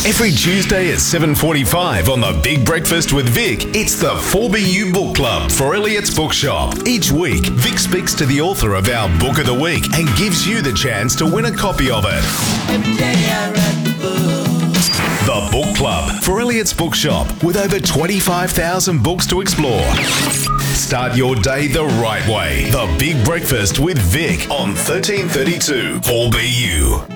Every Tuesday at 7:45 on The Big Breakfast with Vic, it's the 4BU Book Club for Elliot's Bookshop. Each week, Vic speaks to the author of our Book of the Week and gives you the chance to win a copy of it. Every day I read the book. The Book Club for Elliot's Bookshop, with over 25,000 books to explore. Start your day the right way. The Big Breakfast with Vic on 1332 4BU.